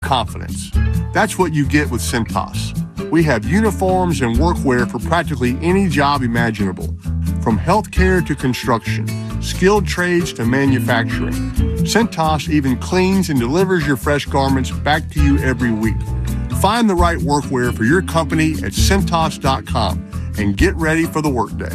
confidence. That's what you get with Cintas. We have uniforms and workwear for practically any job imaginable, from healthcare to construction, skilled trades to manufacturing. Cintas even cleans and delivers your fresh garments back to you every week. Find the right workwear for your company at Cintas.com and get ready for the workday.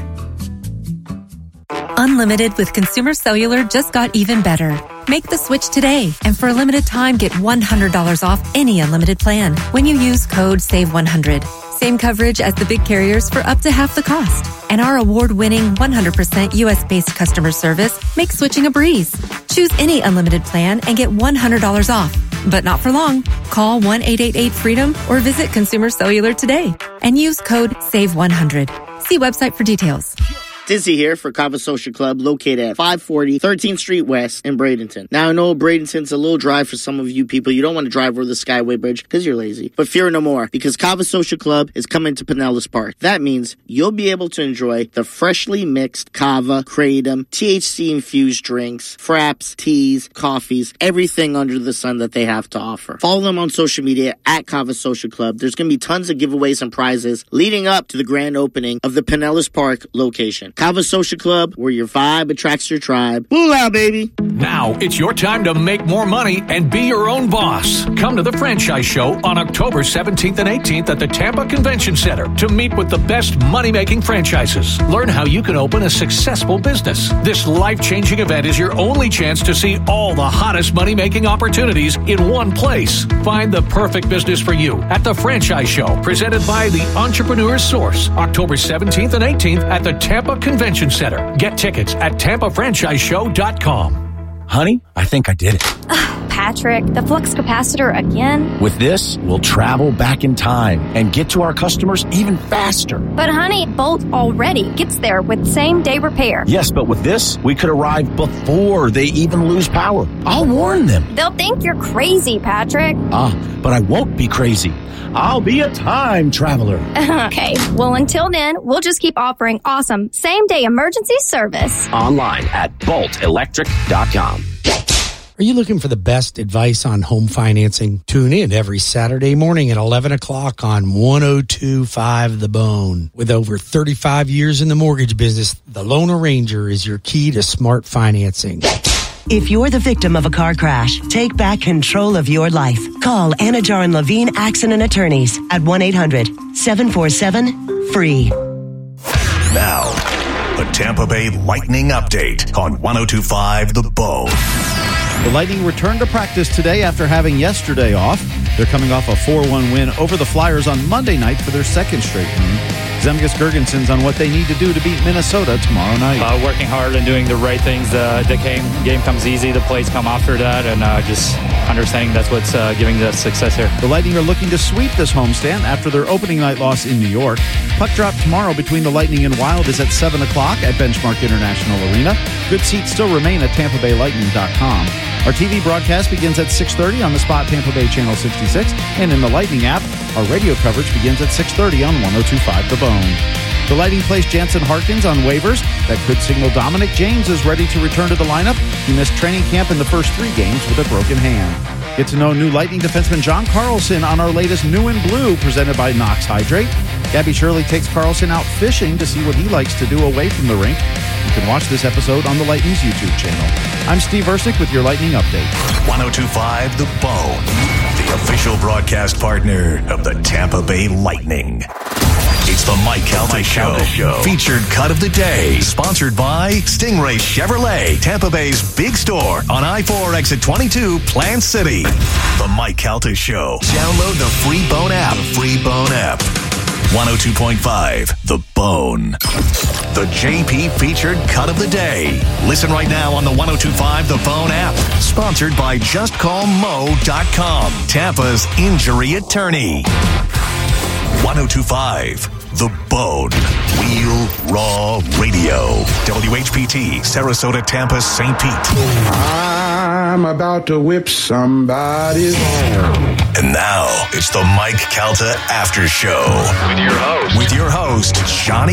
Unlimited with Consumer Cellular just got even better. Make the switch today, and for a limited time, get $100 off any unlimited plan when you use code SAVE100. Same coverage as the big carriers for up to half the cost. And our award-winning 100% U.S.-based customer service makes switching a breeze. Choose any unlimited plan and get $100 off. But not for long. Call 1-888-FREEDOM or visit Consumer Cellular today and use code SAVE100. See website for details. Dizzy here for Kava Social Club, located at 540 13th Street West in Bradenton. Now, I know Bradenton's a little dry for some of you people. You don't want to drive over the Skyway Bridge because you're lazy. But fear no more, because Kava Social Club is coming to Pinellas Park. That means you'll be able to enjoy the freshly mixed kava, kratom, THC-infused drinks, fraps, teas, coffees, everything under the sun that they have to offer. Follow them on social media at Kava Social Club. There's going to be tons of giveaways and prizes leading up to the grand opening of the Pinellas Park location. Kava Social Club, where your vibe attracts your tribe. Booyah, baby! Now it's your time to make more money and be your own boss. Come to the Franchise Show on October 17th and 18th at the Tampa Convention Center to meet with the best money-making franchises. Learn how you can open a successful business. This life-changing event is your only chance to see all the hottest money-making opportunities in one place. Find the perfect business for you at the Franchise Show, presented by the Entrepreneur's Source, October 17th and 18th at the Tampa Convention Center. Get tickets at TampaFranchiseShow.com. Honey, I think I did it. Patrick, the flux capacitor again? With this, we'll travel back in time and get to our customers even faster. But honey, Bolt already gets there with same-day repair. Yes, but with this, we could arrive before they even lose power. I'll warn them. They'll think you're crazy, Patrick. But I won't be crazy. I'll be a time traveler. Okay, well, until then, we'll just keep offering awesome same-day emergency service. Online at boltelectric.com. Are you looking for the best advice on home financing? Tune in every Saturday morning at 11 o'clock on 102.5 The Bone. With over 35 years in the mortgage business, the Loan Arranger is your key to smart financing. If you're the victim of a car crash, take back control of your life. Call Anajar and Levine Accident Attorneys at 1-800-747-FREE. Now, the Tampa Bay Lightning update on 102.5 The Bone. The Lightning returned to practice today after having yesterday off. They're coming off a 4-1 win over the Flyers on Monday night for their second straight win. Zemgus Girgensons on what they need to do to beat Minnesota tomorrow night. Working hard and doing the right things. The game comes easy. The plays come after that, and just understanding that's what's giving the success here. The Lightning are looking to sweep this homestand after their opening night loss in New York. Puck drop tomorrow between the Lightning and Wild is at 7 o'clock at Benchmark International Arena. Good seats still remain at TampaBayLightning.com. Our TV broadcast begins at 6:30 on the Spot Tampa Bay Channel 66, and in the Lightning app, our radio coverage begins at 6:30 on 102.5 The Bone. The Lightning placed Jansen Harkins on waivers. That could signal Dominic James is ready to return to the lineup. He missed training camp in the first 3 games with a broken hand. Get to know new Lightning defenseman John Carlson on our latest New in Blue, presented by Knox Hydrate. Gabby Shirley takes Carlson out fishing to see what he likes to do away from the rink. You can watch this episode on the Lightning's YouTube channel. I'm Steve Ersick with your Lightning Update. 102.5 The Bone, the official broadcast partner of the Tampa Bay Lightning. It's the Mike Calta Show. Featured cut of the day. Sponsored by Stingray Chevrolet, Tampa Bay's big store on I-4 exit 22, Plant City. The Mike Calta Show. Download the free Bone app. 102.5 The Bone. The JP featured cut of the day. Listen right now on the 102.5 The Bone app. Sponsored by JustCallMo.com, Tampa's injury attorney. 102.5 The Bone. Wheel Raw Radio. WHPT, Sarasota, Tampa, St. Pete. I'm about to whip somebody's ass. And now, it's the Mike Calta After Show. With your host, Johnny